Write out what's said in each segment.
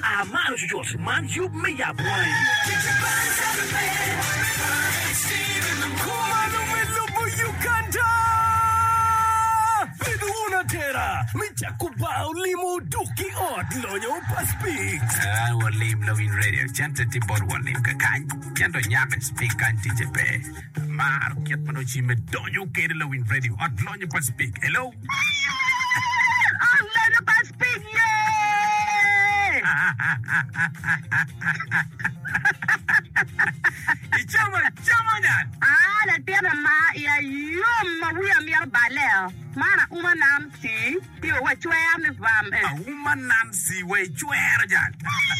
Amaro George, man, you may have one. Terra, Michakubao Limo Duki Ot Loyo Paspix. Our lim loving radio, Chanta Tibor one lim kakan, Chanta Yak and speak anti Japan. Mar Kiatmanochi Medonyo Kate loving radio, Ot Loyo Paspik. Hello? Ang lalo Paspik, yay! Chama yan! La tierra ma ya yom ma wuya mi baleo. Mana uma nam si, ti wa chwe mi vam. A woman Nancy way chwer yan.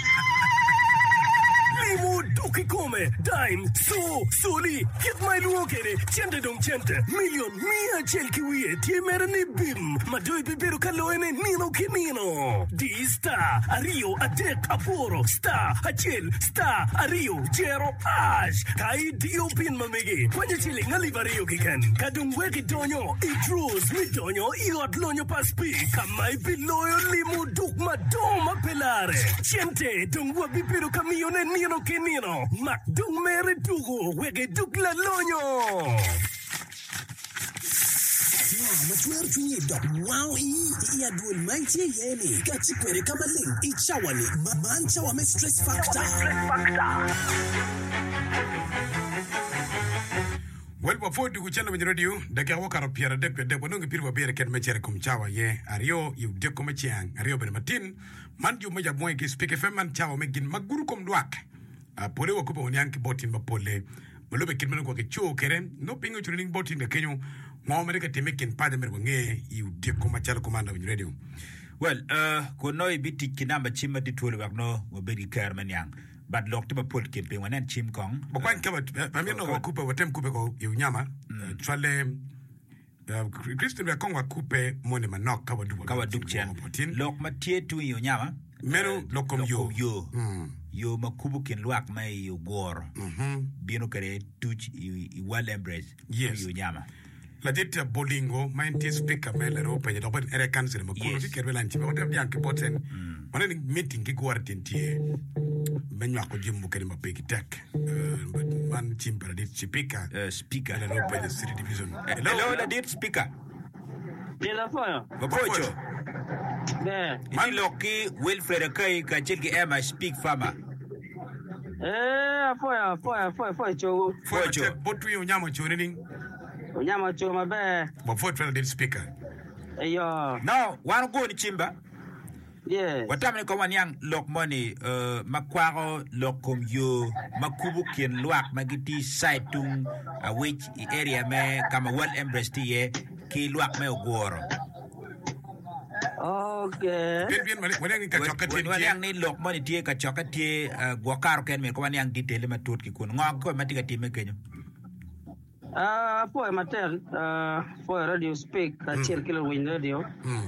Limo Duki Come, Dime, Soli, get my luokere, Chente Dong Chente, Million, Mia Chelkiwi, Tiemerani Bim, Madoi Pipero Caloene, Nino Kimino. D Star, Ario, Adek, Aporo, Star, Hachel, Star, Ario, Jero, Ash, Kai Dio Pin Mamegi, Quajiling, Alivario Kikan, Kadum Weki Donyo, Idrus, Midonyo, Iot Lonyo Paspi, Kamai Piloyo, Limo Duk Madoma Pelare, Chente, Dung Wabipero Camione, Nino Kenino, Mac Dung Mere Dugo, Wege Duk La Lonyo. Matuar chunye dok wow ya duol manche yeni kachi kwere kama ling ichawani mancha wa stress factor. Well, before you channel with radio, the Gawaka Pierre Deck, the Bonong Piru Beer can measure Chawa, ye, Ario, you decomachiang, Ario Bermatin, Mandu Maja Moink, speak a feman chow making Maguru com Duak. A Poleo Kupo Yanki botin Mapole, Molobe Kidman Cho Keren, no ping training botin the Kenyo, Mamerica Timikin Padamer, you decomachal commander with radio. Well, Konoi biti kinamba chima di tuolu wagno, wabedi Kerman Yang. But lock to a put kid when and Chim Kong. But one covered, I mean, no Cooper, what time Cooper go, you Yama, Trale, Christian Conga Cooper, Monima, knock covered Dukchan. Lock Matia to you Yama. Mero locum you. You Makubukin luak may you war. Binokare, touch you well embrace. Yes, you Yama. La detta Bolingo, my speaker, Mel, open it, open air cancer, Makuzi, Kervelanchi, whatever Yankee Botten. One meeting, Kikuartin Tie. Benyaco Jim Mukerima Pig Tech, but one chimper did speaker, and open the city division. Hello, the deep speaker. Telephone. Pocho. There. Man Loki, Wilfred Kay, Kachiki Emma speak farmer. Fire, Joe. What we Yama joining? Yama Joe, my bear. But for did speaker. Now, one go in Chimba. Yeah. What time come on young lock money, Maquaro, locum you, Makubukin, Luak, Magiti, Saitung, a which area may come a well embraced here, Ki Luak me war. Okay. When young need lock money, take a chocolate, Guacar can make one young detail in my turkey, could not go matic team again. For matter, for radio speak, a chill killer win radio.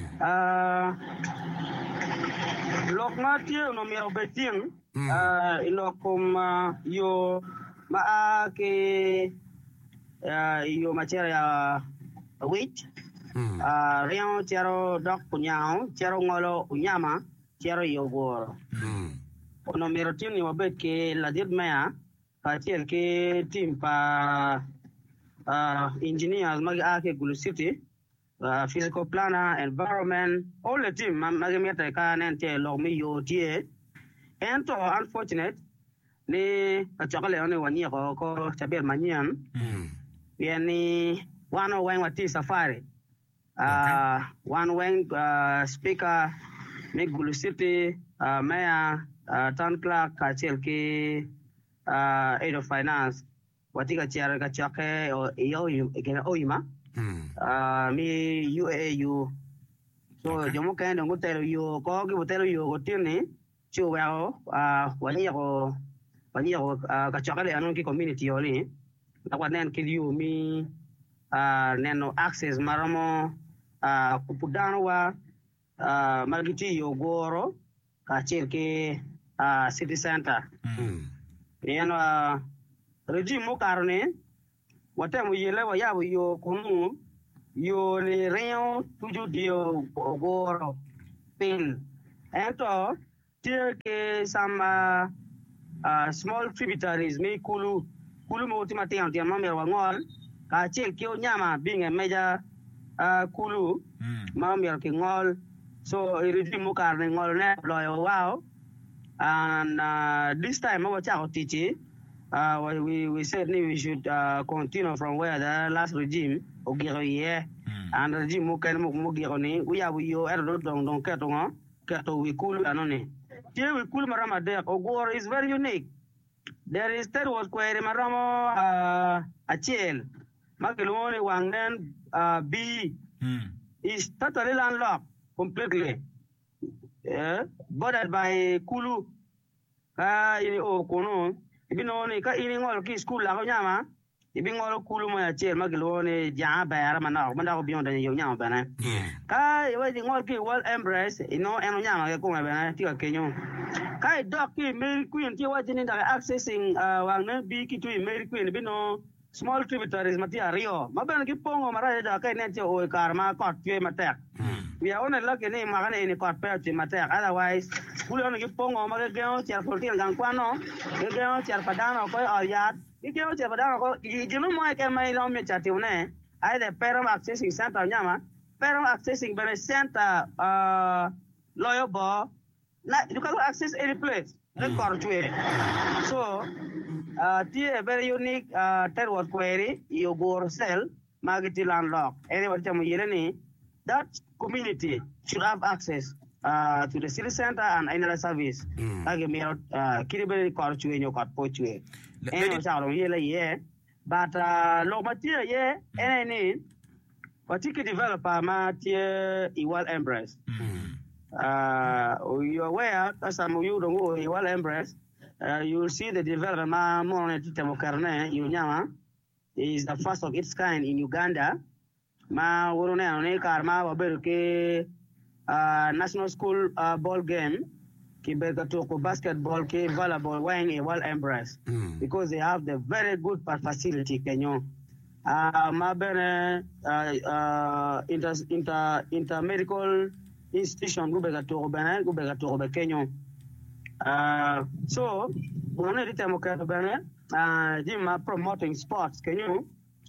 Lok Matthew no mi obetin ilokum yo maake yo materia wit rion chero dok punyao chero ngolo unyama chero yogoro ono merotin yo bet ke la dit mea ka tiel ke tim pa engineers mag ake Gulu City. Physical planner, environment, all the team, Magameta can enter long me your tea. And to unfortunate, ni a chocolate only 1 year or Chabel Manian. Any one wing what is safari. One wing speaker, make Gulu City, mayor, town clerk, Kachelki, aid of finance, what you got Chake or Oima. Me UAU so jomo kan ngo telo yo ko ki botelo yo go tini chu wao wani ko ka chakale anon ki community oli na kwanen ki you mi neno access maramo kupudano wa magiti yo goro ka chirke city center yeno regime mo karne wata mu yele wa yabu yo kunu yo le reyo tuju dio goro pin ento Take some small tributaries, me Kulu mo timati anti mami wangol. Ka chel kio nyama being a major Kulu, mami ngol. So it mo karne ngol ne loyo wow. And this time our child teaching, we said we should continue from where the last regime ogiro and regime mo kan mo giro ni we yo erdo don keto we cool anone. Here we cool marama there Ogor is very unique. There is third was query maramo achel makelone wangnen B is totally landlocked completely. Bordered by Kulu. Ini kono. Ibino ni ka ini ngol ki school la ko nyama. Ibi ngol Kulu mo ya cher magilone ja ba mana beyond the nyama bana. Ka iwa ngol ki World Embrace ino eno nyama ke ko bana ti ka kenyo. Ka doc ki Mary Queen ti wa jini da accessing wangna bi ki tu Mary Queen bino small tributaries matia Rio. Mabana ki pongo mara da ka ne ti o karma kot ti matek. We are only lucky name magana in compared to matter. Otherwise, we only give pongo magagao, Cherfotin Ganquano, Gagao, Cherpadano, or yard. You go Cherpadano, you know more can my long chatune. Either Perum accessing Santa Yama, Perum accessing Berry Santa Lawyer Bar. You can access any place. So, a very unique third word query, you go sell, Magati landlock. Anyway, Yeleni. That community should have access to the city center and another service. Like me out Kiriberi Korchue and Yokat and but low material, any particular developer, Mathieu Ewell Embrace. You're aware, as some of you don't go Ewell Embrace, you'll see the development more on Temokarne, Yunyama, is the first of its kind in Uganda. Ma wurune one karma waberu ke national school ball game ki bega to basketball ke volleyball wang a well embrace because they have the very good facility kenyo ma bene inter medical institution go bega to be kenyo so one of the time okay bene jima promoting sports kenyo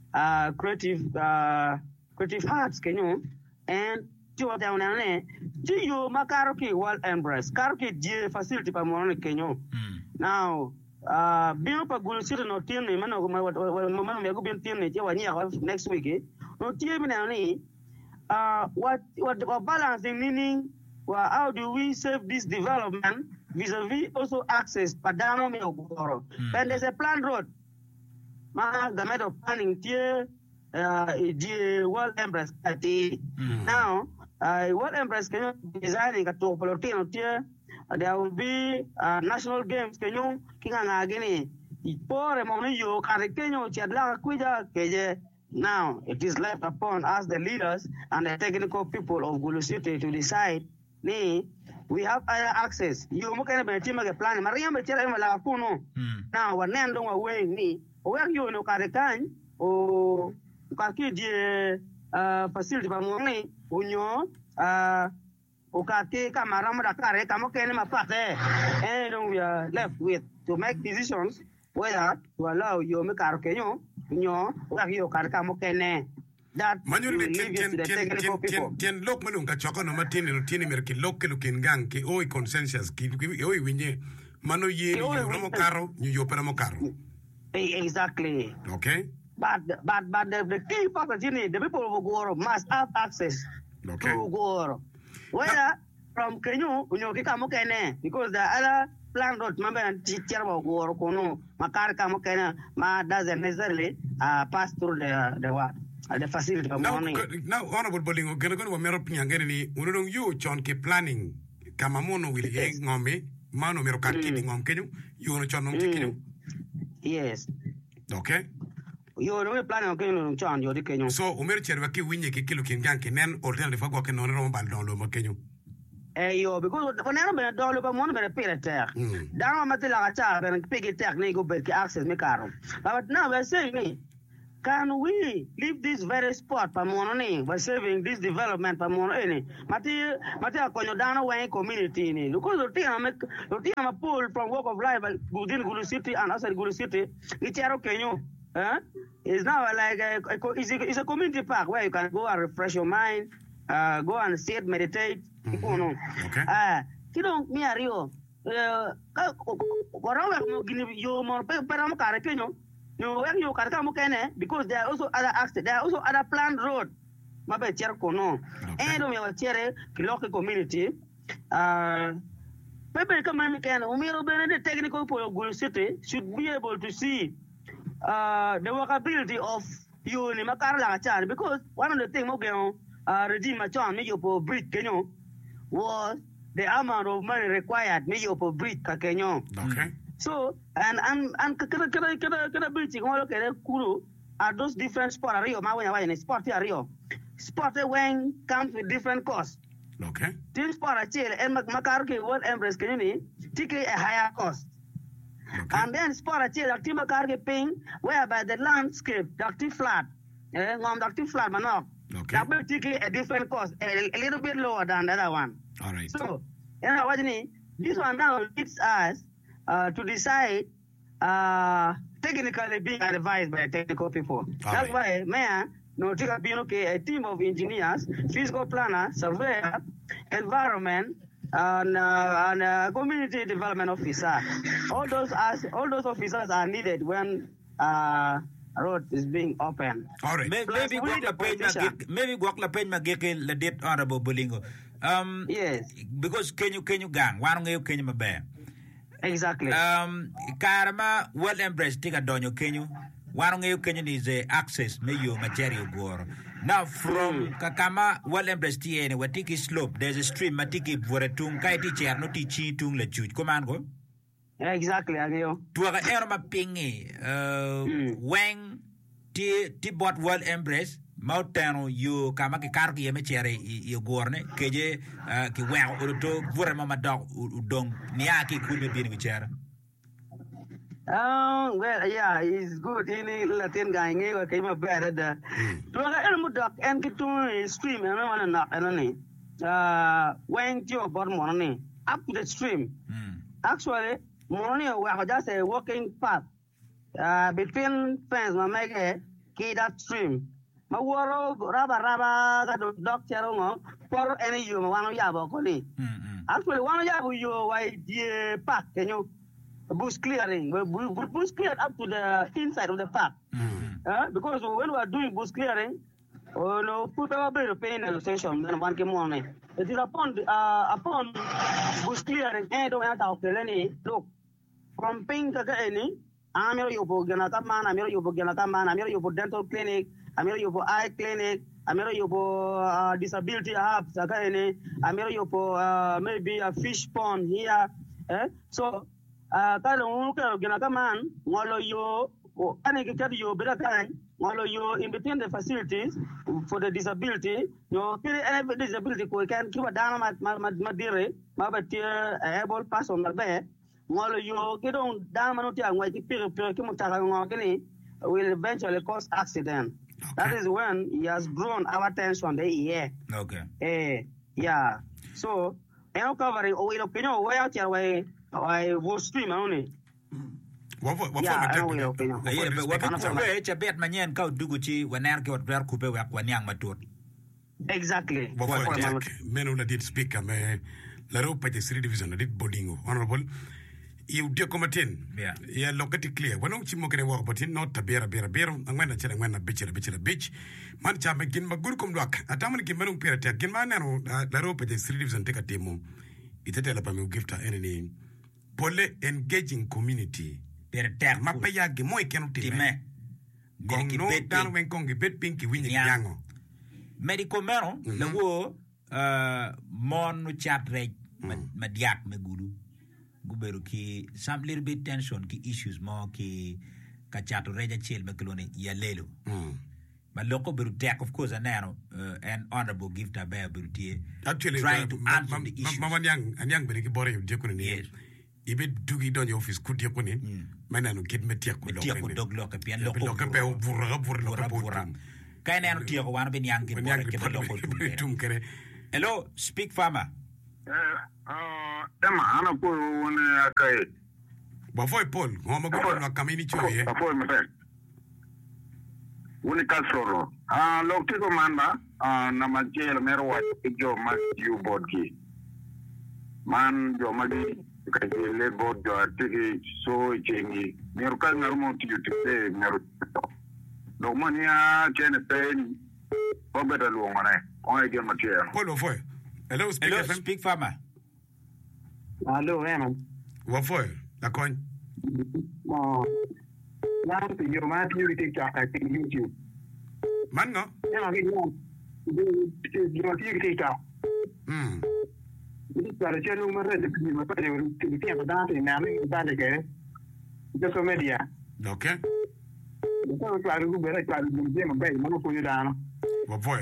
creative arts kenyo and tiwa down ane you makaroki World Embrace karoki die facility pa mo kenyo now bio pa gulu sir no team ni mano me go bin team ni tiwa nya next week no team na ni what balancing meaning how do we save this development vis-a-vis also access padano me ogoro and there's a planned road ma game of planning tie the World Embrace now World Embrace can designing to polotino tie there will be national games kenyo kinga gini ipore momni yo karekenyo chadla kuja keje now it is left upon us the leaders and the technical people of Gulu City to decide ni we have access you mo kana be tima ke plan maria be chela mala kuno now wanendo wa we ni o yo no karekan o kaki die facility pa moni unyo o kaki kamera mara kare kamo kene mapate and we are left with to make decisions whether to allow you me karo kenyo nyo o yo kare kamo kene that Manuel tien lok manunga choko no matini no tieni merki lok ke lukin gang ke oi consensus ki oi winye mano ye no carro yo pero mo carro exactly okay but the key part is the people of Goro must have access to Goro whether from Kenyu unyo kamo kene because the other plan road member and teacher of Goro kono makar kamo kene ma doesn't necessarily pass through the facility now honorable Bolingo gonna go mero pinyangeni ni unodong you chon ke planning kama mono will ngome mano mero karki ngom kenyu you no chon nom kenyu yes okay you no planning kenyu chon yo kenyu so umer cherwa ki winye ke kilo kingang ke nen order de fago ke non ro bal don lo mo kenyu yo because when I been don lo ba mon be pere terre dan ma matela ga cha ben pege terre ne go be access me caro but now we say me can we leave this very spot pamononi by saving this development pamononi? Mati akonyo dana wang community ni. Because the thing pull from Walk of Life within Gulu City and outside Gulu City, Icharo Kenyo. It's now like it's a community park where you can go and refresh your mind, go and sit, meditate. Okay. Kidong mi ario. Because there are also other access, there are also other planned road. And we have a local community. The technical Gulu City should be able to see the workability of you because one of the things regime bridge was the amount of money required for bridge Kenyo. Okay. So and kada bridge kuru are those different sport rio sport rio. Sport when comes with different costs. Okay. Team sport and Makarke World Embrace Kenny take a higher cost. Okay. And then sport team Makarke paying whereby the landscape flat. Flat manok. Okay. That will take a different cost, a little bit lower than the other one. All right. So, this one now leads us to decide, technically being advised by technical people. That's why, Mayor, a team of engineers, physical planner, surveyor, environment, and community development officer. All those officers are needed when road is being open. All right. Maybe walk la page mageke la date honorable Bolingo. Yes. Because Kenya gang, one Kenya mabe. Exactly. Karama well embrace tiga donyo Kenya. One Kenya is access mayo material gore. Now from Kakama well embrace tiene watiki slope. There's a stream matiki voretung kai teacher no teaching tung le chuch. Come on go. Exactly, Agio. Tuaga erma pingi wang ti bot well embrace mautano you kama ki karki yeme chere you gorne keje ki wang uruto vure mama dog udong niaki kuni bin bichara. Well, yeah, it's good. Ini Latin guy ngi wa kayma bad da. Tuaga ermu dog and kitu stream and I nak anani. Wang tio bot monani up to the stream. Actually, money we have just a walking path between fence ma make that stream. Ma woro raba that dog chero for any you one yabo koni. Actually one yabo you why the park can you bush clearing bush cleared up to the inside of the park. Because when we are doing bush clearing people are very paying attention then one came on. It is upon bush clearing and don't have to look from pink any Amir Yobo Ganataman, Amir Yobo Ganataman, Amir Yobo dental clinic, Amir Yobo eye clinic, Amir Yobo disability hubs, Amir Yobo maybe a fish pond here. So Ganataman, Molo yo, yo better time, Molo yo in between the facilities for the disability, your disability can keep a down Madire, Mabatir, able pass on the bed. Molo yo kidong damano tiang wai pir kimutaka will eventually cause accident. That is when he has grown our attention the year. Okay. Yeah. So covering we way out here why will stream only. Bet manyen kau duguchi waner ke wat kupe wak wanyang matut. Exactly. Menu la did speak me la ropa de City Division la did Bolingo. Honorable you dear commatin. Yeah, look at clear. When don't you mock walk but not to bear, and when I tell when a bitch. Man cham again Magurkum lock. A Tamaki Manu Pirate, again man, La ropa de City Division take a demo. It tell up a gift any name. Pole engaging community. Mapaya Gemoy cannot tell me. Gong no down when Kongi bet pinky winning yango. Medical mero, the war, mon chat rate, Madiak Meguru. Guberu ki some little bit tension ki issues more ki kachato reja chill mekoloni ya lelo. But local birutek of course and honorable gift a bear birutie. Actually trying to answer the issues. Mama young and young beri bore you jekuni. Yes. ibe dugi don yo office kutia kone mana no kid metia ku dog lok pian lok pe burra kai ne no tio ko wan ben yang ke lok tum kere. Hello, speak farmer. Dama ana po wona kai. Ba foi Paul, ngoma go no kamini choye. Ba foi me. Woni kasoro. Lok tiko manda na majel mero wa jo ma you bodki. Man jo magi kai le bod jo atiki so chengi. Mero kan ngarumo ti te mero. No mania chene pen. Obeda lo ngane. On ge material. Paul wa foi. Hello, speak farmer. Hello, Eman. Wa foi, la coin. Now to your man, you take YouTube. Man no? Yeah, you take out. This is a channel number to be a dance in Naming, just a media. Okay. The first try to do better, try to do them a bay, one for you down. Wa foi.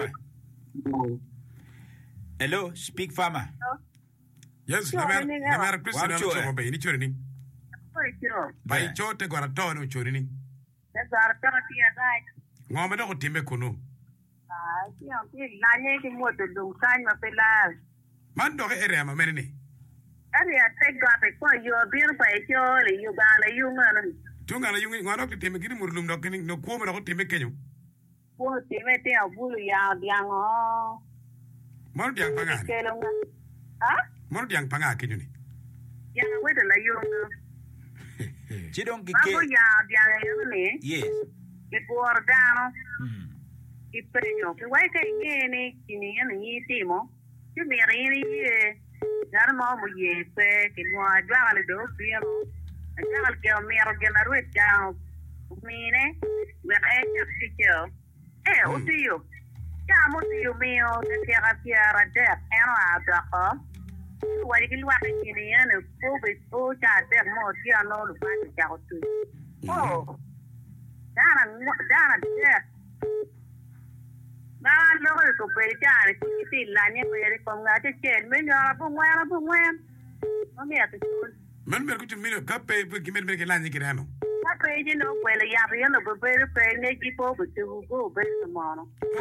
Hello, speak farmer. Yes, never Christian no so be ni chori ni. Bai chote gora to no chori ni. That's our party right. Ngoma do timbe kuno. Io la ne che molto do sai ma per la. Man do ere ma menene. Area take got it for you beer by chole you gala you man. Tunga na yungi ngoro ke timbe kini murlum do kini no ko mo do timbe kenyu. Ko timbe te abulu ya biango. Mor diang panga. Mor diang panga kenyu ni. Ya wede la yo. Chidong ki Ako ya biango ni. Yes. Guardano il premio che vuoi che vieni ni timo che mi rini già mo muie pe che mo già le do piano già che mi ero che la ruetta mine mi che oddio già mo dio mio che era piara der era da vuoi che luogo che ne po già der mo già no lo fai già tu oh Dana na lo ko pe ja ti la ne pe ko nga te chen me ya bu ngwan no me atu men mer ku mi ka pe ki mer ke la ni kirano ka pe ji no pe le ya ri no pe ne ki po bu tu go pe mo no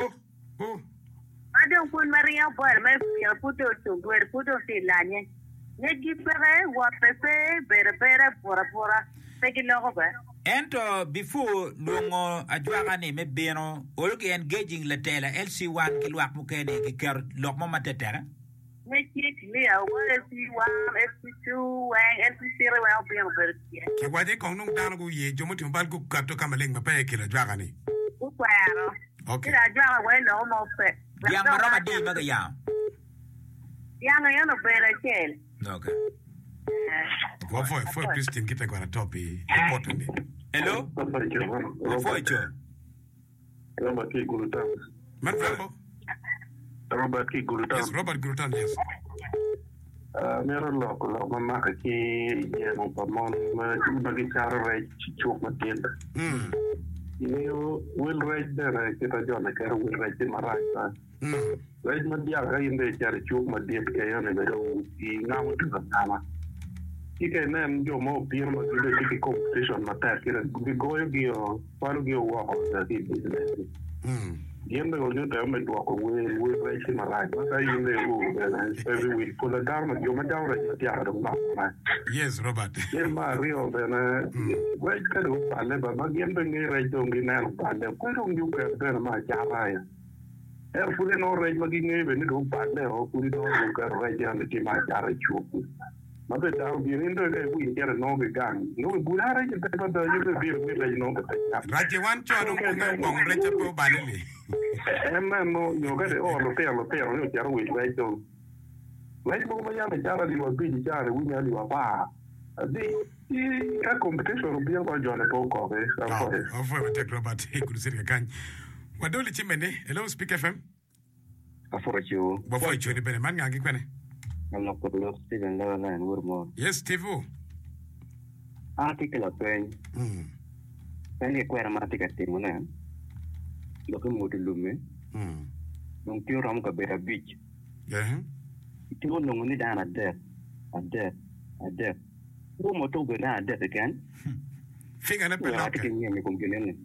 adon kun maria po me ya puto tu puto ti la ne ki pe wa pe pora pe ki lo ba. Ento before lungo ajwaga ni me beno oloki engaging la tela LC1 ki luak mukene ki ker lok mo matetera me kit me a LC1 LC2 LC0 wa beno berti ki wade ko nung dano go ye jomo tim bal ko kato kamaleng ma pa ki la jwaga ni ku kwaro okay la jwaga we no mo pe ya maroma di maga ya no bere kel okay for Christine kita kwa topi important. Hello? Foi cho. Robert K. Gulutan. Man Flambo? Robert K. Gulutan. Yes, Robert Gulutan, yes. Meron loko mama ki mo pamon bagi cara rai chuk matin. Ini will rai dera kita jona kar will rai di marai ta. Rai madia ga inde cara chuk matin kaya ne do I ngamu tu sama. Ike nem jo mo pir ma ki competition ma ta kira goyo gio paru gio wa da ki business. Yende go jo da me do ko we rai si marai ma ta yende go every week for the garment yo ma daura ya do ma. Yes, Robert. Yen ma rio bena we ka do pale ba ma yende ngi rai do ngi na pale ko ro ngi ka da ma ja rai. Pure no rai ma ngi ngi be ni do pale o pure no ka rai ja ni ma ja rai chu. Ma be da bi ni ndo le wi kera no be gang no bu la ra ke ta da yu be bi le no be ta Raje wan cho no ngong recha po balili no yo ga de o lo pe no ja wi le do le mo ma ya me ja ra di lo bi ja re wi ya li wa ba di ka competition bi ko jo le po ko be sa ko o fo te Robert e ku sir kan wadoli chimene hello speak FM aforo chiu bo fo chiu ni bene man ngangi kwene Allah perlu Steven Lawan Wurmo. Yes, Steve. Artikel apa? Saya kuat artikel timuna. Lalu modulume. Nunggu orang ke beach. Yeah. Itu nunggu ni dah ada. Wo mo to bena da kan. Finger na Wa pelaka. ta kin yemi kom genen.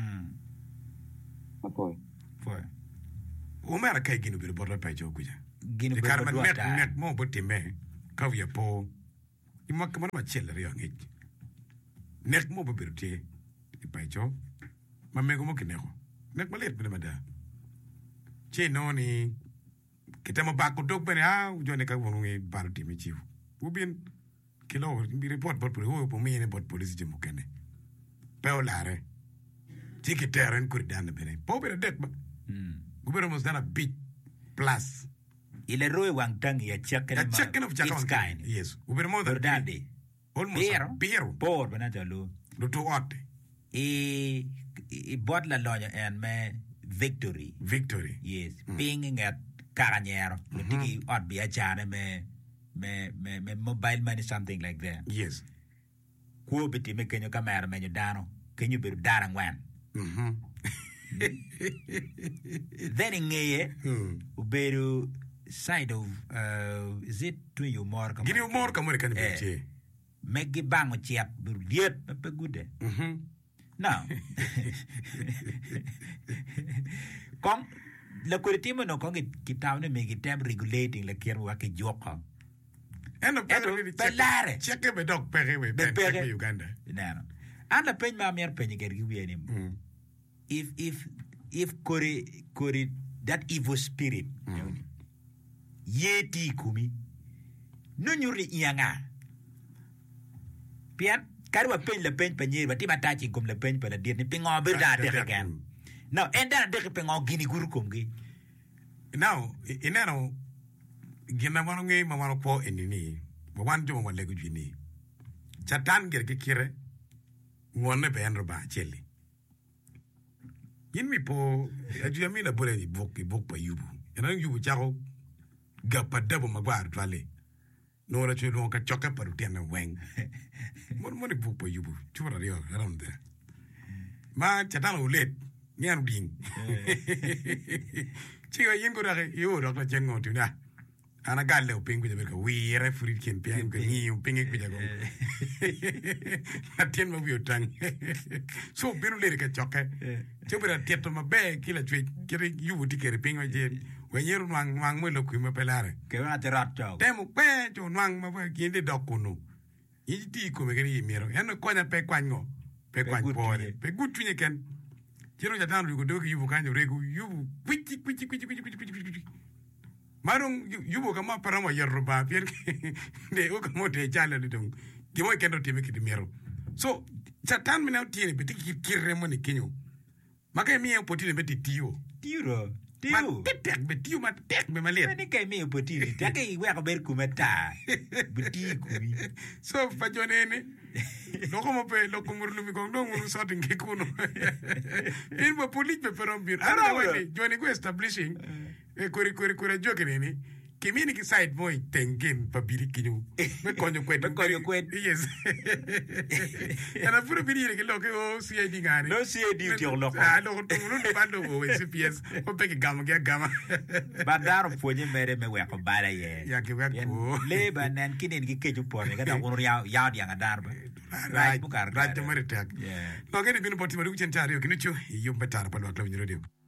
Apo. Foi. O mera kai ginu bir borla pa jo kuja. Ginu bir Karma borla net ta. net mo bote me. Kaw ya po. Ima kamar ma chela ri ngi. Net mo bo birte. Pa jo. Ma me go mo kinego. Net ma let ma da. Che no ni kita mo ba ko dog bene ha jo ne ka wonu ngi bar ti mi chiu. Ubin kilo bi report bot po po mi ne bot police je mo kene. Pe o lare. Tiki terren kur dan bene. Po bere det ba. Gubero mos dana big plus. Ile roe wang tang ya check A check of its kind. Yes. Gubero mo da Verdade. Almost. Pero. Por bena jalo. Lo to otte. E bot la loja and me victory. Victory. Yes. Being at Caranyero. Lo tiki ot bi achane me mobile money something like that. Yes. Kuo biti me kenyo kamera me dano. Kenyo biru darang wan. Then in ngeye uberu side of is it to you more Give you more kamore kan biche. Megi bango chiap biru diet pe gude. Now kong la kuritimo no kong kitawne megi tem regulating la kiermo wa ke joka. Eno pelare. Check be dog pere we be Uganda. No. And the pen ma mer pen ger gi if kori that evil spirit yeti kumi no nyuri ianga pian karwa pen le pen penye bati matachi kum le pen pen dir ni pingo be da de gan now enda de pingo gini guru kum gi now inano gina mano ngi mamano po enini mo wanjo mo legu jini chatan ger ke kire ngone be enro ba cheli yin mi po aju mi na bole ni bok pa yubu ena yubu chako gapa dabo magwar twale no ra chulo ka choka paru tiana weng mon bok pa yubu chura rio around there ma chatan ulet nyan ding chiga yin ko ra yo ra ka chengo tuna ana galle uping bi ka wi referee ken pian ko ni uping bi jago atien mo bi utang so binu le ka choke chobira tieto mabe kila chwe kire yu ti kere pingo je wenyeru nwang mo lo ku me pelare ke wa te rat chok temu pe jo nwang ma ba kinde dokuno iti ko me gani mero eno konya pe kwango pe kwan pore pe gutu ni ken jiro ja dan rugo dogi yu kanjo regu yu kwiti marung yubo kama parama yerba pier de o kamo de jala de dong gimo kendo timi kiti mero so satan mina tiene beti kirre mo ni kinyo makai mi en potine beti tio ma tek beti ma tek be malet ni kai mi potine take we ka ber kumeta beti kumi so fa jonene loko mo pe loko murlu mi ko no muru sorting ke kuno in bo police be perom bir ara we joni go establishing kuri joke nini kimini ki side boy tengen babiri kinyu me konyo kwet yes ana puro biri ke loke o CID ngani no CID ti loko lo to no bando o CPS o pe ke gama badaro poje mere me we ko bala ye ya ke we ko le banan kinin ki keju por me kada wono ya nga darba right to mari tak no ke ni bino poti maru chen tari o kinichu yumba tar pa lo radio